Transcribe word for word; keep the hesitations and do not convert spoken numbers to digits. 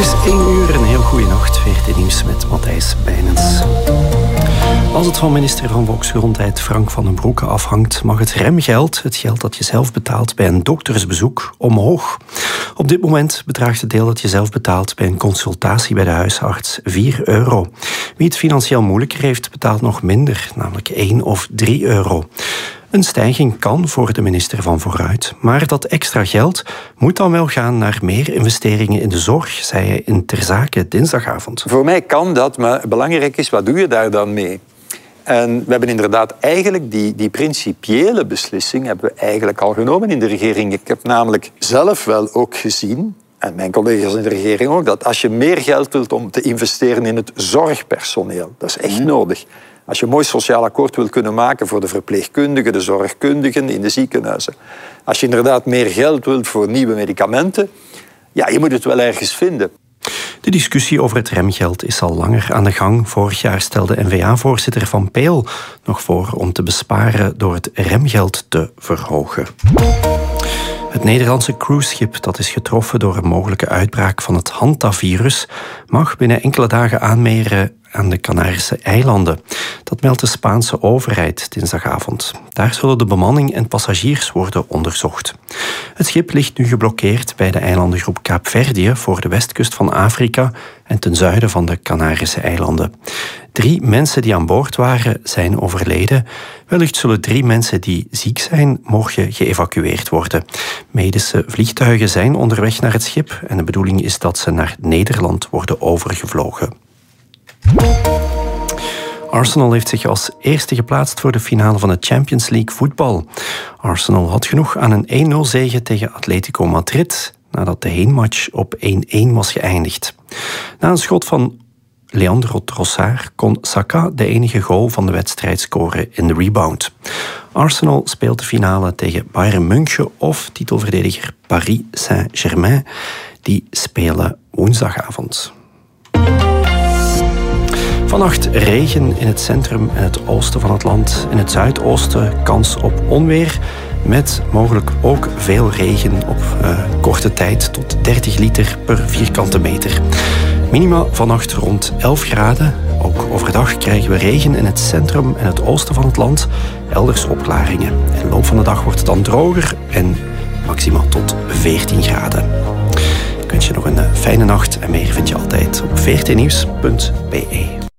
is één uur, een heel goede nacht. V R T Nieuws met Matthijs Bijnens. Als het van minister van Volksgezondheid Frank van den Broeke afhangt, mag het remgeld, het geld dat je zelf betaalt bij een doktersbezoek, omhoog. Op dit moment bedraagt het deel dat je zelf betaalt bij een consultatie bij de huisarts vier euro. Wie het financieel moeilijker heeft, betaalt nog minder, namelijk één of drie euro. Een stijging kan voor de minister van Vooruit, maar dat extra geld moet dan wel gaan naar meer investeringen in de zorg, zei hij in Ter Zake dinsdagavond. Voor mij kan dat, maar belangrijk is, wat doe je daar dan mee? En we hebben inderdaad eigenlijk die, die principiële beslissing hebben we eigenlijk al genomen in de regering. Ik heb namelijk zelf wel ook gezien, en mijn collega's in de regering ook, dat als je meer geld wilt om te investeren in het zorgpersoneel, dat is echt mm. nodig. Als je een mooi sociaal akkoord wil kunnen maken voor de verpleegkundigen, de zorgkundigen in de ziekenhuizen. Als je inderdaad meer geld wilt voor nieuwe medicamenten, ja, je moet het wel ergens vinden. De discussie over het remgeld is al langer aan de gang. Vorig jaar stelde N V A-voorzitter Van Peel nog voor om te besparen door het remgeld te verhogen. Het Nederlandse cruiseschip dat is getroffen door een mogelijke uitbraak van het hantavirus mag binnen enkele dagen aanmeren aan de Canarische eilanden. Dat meldt de Spaanse overheid dinsdagavond. Daar zullen de bemanning en passagiers worden onderzocht. Het schip ligt nu geblokkeerd bij de eilandengroep Kaapverdië voor de westkust van Afrika en ten zuiden van de Canarische eilanden. Drie mensen die aan boord waren zijn overleden. Wellicht zullen drie mensen die ziek zijn morgen geëvacueerd worden. Medische vliegtuigen zijn onderweg naar het schip en de bedoeling is dat ze naar Nederland worden overgevlogen. Arsenal heeft zich als eerste geplaatst voor de finale van de Champions League voetbal. Arsenal had genoeg aan een één nul zege tegen Atletico Madrid, nadat de heenmatch op één één was geëindigd. Na een schot van Leandro Trossard kon Saka de enige goal van de wedstrijd scoren in de rebound. Arsenal speelt de finale tegen Bayern München of titelverdediger Paris Saint-Germain. Die spelen woensdagavond. Vannacht regen in het centrum en het oosten van het land. In het zuidoosten kans op onweer, met mogelijk ook veel regen op uh, korte tijd tot dertig liter per vierkante meter. Minima vannacht rond elf graden. Ook overdag krijgen we regen in het centrum en het oosten van het land. Elders opklaringen. In de loop van de dag wordt het dan droger en maximaal tot veertien graden. Ik wens je nog een fijne nacht en meer vind je altijd op v r t nieuws punt b e.